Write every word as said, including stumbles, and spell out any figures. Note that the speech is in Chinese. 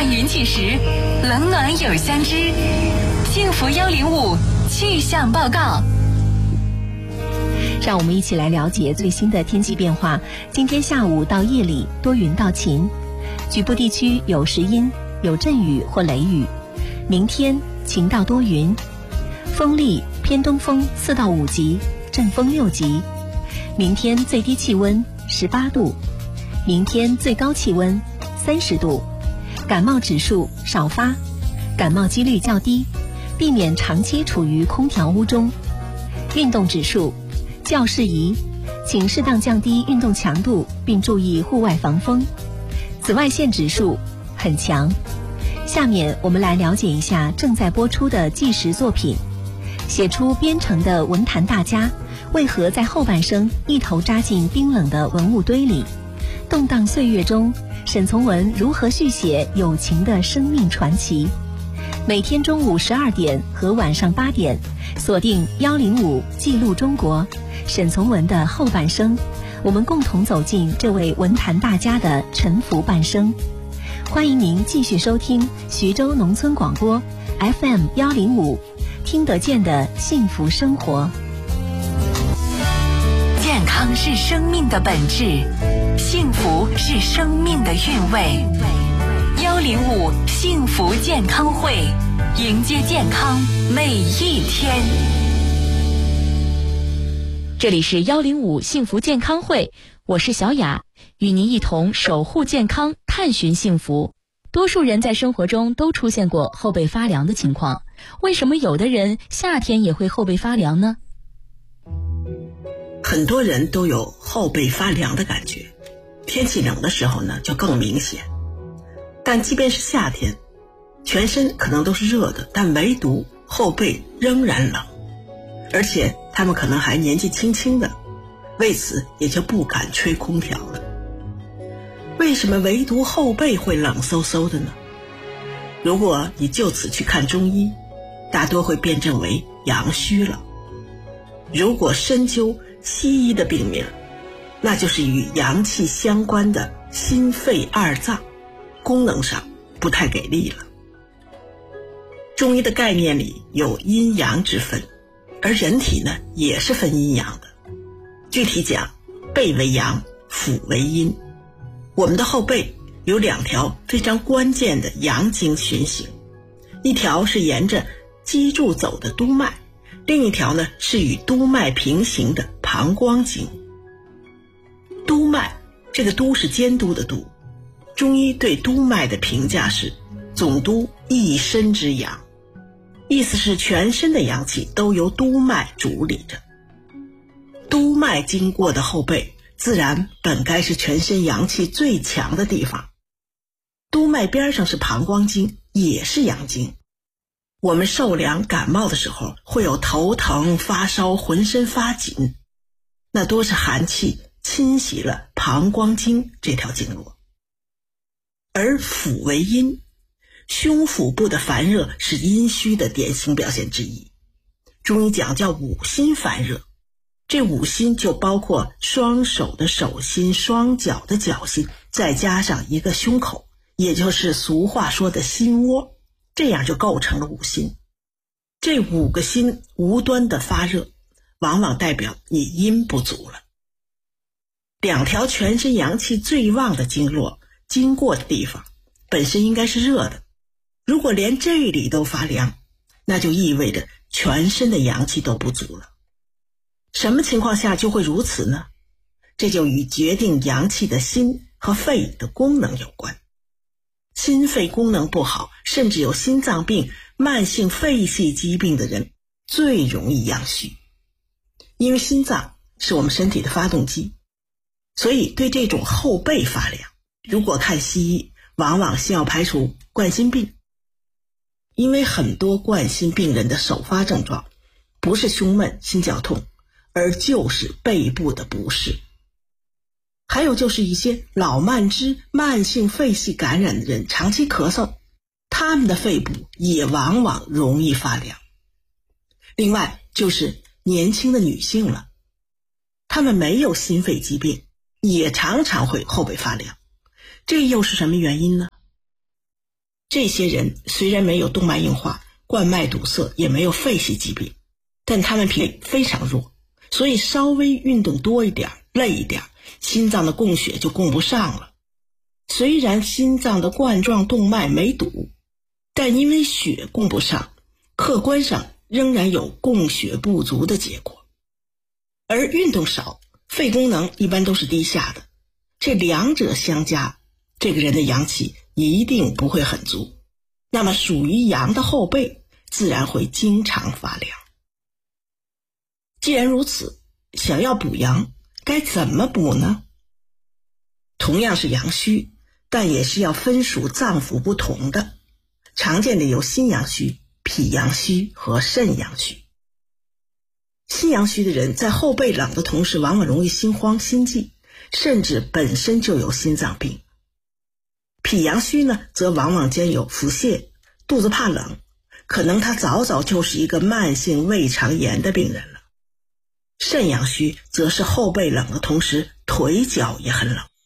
上云起时，冷暖有相知。幸福幺零五气象报告。 让我们一起来了解最新的天气变化。今天下午到夜里多云到晴，局部地区有时阴，有阵雨或雷雨。明天晴到多云，风力偏东风四到五级，阵风六级。明天最低气温十八度，明天最高气温三十度。感冒指数少发，感冒几率较低，避免长期处于空调屋中。运动指数较适宜，请适当降低运动强度，并注意户外防风。紫外线指数很强。下面我们来了解一下正在播出的纪实作品。写出边城的文坛大家为何在后半生一头扎进冰冷的文物堆里？动荡岁月中，沈从文如何续写有情的生命传奇？每天中午十二点和晚上八点，锁定幺零五记录中国，沈从文的后半生，我们共同走进这位文坛大家的沉浮半生。欢迎您继续收听徐州农村广播 F M 幺零五，听得见的幸福生活。 健康是生命的本质，幸福是生命的韵味。幺零五幸福健康会，迎接健康每一天。 这里是幺零五幸福健康会，我是小雅，与您一同守护健康，探寻幸福。多数人在生活中都出现过后背发凉的情况，为什么有的人夏天也会后背发凉呢？ 很多人都有后背发凉的感觉，天气冷的时候呢就更明显。但即便是夏天，全身可能都是热的，但唯独后背仍然冷，而且他们可能还年纪轻轻的，为此也就不敢吹空调了。为什么唯独后背会冷飕飕的呢？如果你就此去看中医，大多会辩证为阳虚了。如果深究西医的病名，那就是与阳气相关的心肺二脏，功能上不太给力了。中医的概念里有阴阳之分，而人体呢也是分阴阳的。具体讲，背为阳，腹为阴。我们的后背有两条非常关键的阳经循行，一条是沿着脊柱走的督脉，另一条呢是与督脉平行的膀胱经。督脉，这个督是监督的督，中医对督脉的评价是总督一身之阳，意思是全身的阳气都由督脉主理着。督脉经过的后背，自然本该是全身阳气最强的地方。督脉边上是膀胱经，也是阳经。我们受凉感冒的时候会有头疼、发烧、浑身发紧，那多是寒气侵袭了膀胱经这条经络。而腹为阴，胸腹部的烦热是阴虚的典型表现之一。中医讲叫五心烦热，这五心就包括双手的手心、双脚的脚心，再加上一个胸口，也就是俗话说的心窝，这样就构成了五心。这五个心无端的发热，往往代表你阴不足了。两条全身阳气最旺的经络经过的地方本身应该是热的，如果连这里都发凉，那就意味着全身的阳气都不足了。什么情况下就会如此呢？这就与决定阳气的心和肺的功能有关。心肺功能不好，甚至有心脏病、慢性肺系疾病的人最容易阳虚。因为心脏是我们身体的发动机，所以对这种后背发凉，如果看西医，往往先要排除冠心病。因为很多冠心病人的首发症状不是胸闷、心绞痛，而就是背部的不适。还有就是一些老慢支、慢性肺系感染的人长期咳嗽，他们的肺部也往往容易发凉。另外就是年轻的女性了，她们没有心肺疾病，也常常会后背发凉。这又是什么原因呢？ 这些人虽然没有动脉硬化、冠脉堵塞，也没有肺系疾病，但他们脾非常弱，所以稍微运动多一点、累一点，心脏的供血就供不上了。虽然心脏的冠状动脉没堵，但因为血供不上，客观上仍然有供血不足的结果。而运动少，肺功能一般都是低下的，这两者相加，这个人的阳气一定不会很足，那么属于阳的后背自然会经常发凉。既然如此，想要补阳，该怎么补呢？同样是阳虚，但也是要分属脏腑不同的，常见的有心阳虚、脾阳虚和肾阳虚。心阳虚的人在后背冷的同时，往往容易心慌心悸，甚至本身就有心脏病。脾阳虚呢，则往往兼有腹泻、肚子怕冷，可能他早早就是一个慢性胃肠炎的病人了。肾阳虚则是后背冷的同时，腿脚也很冷。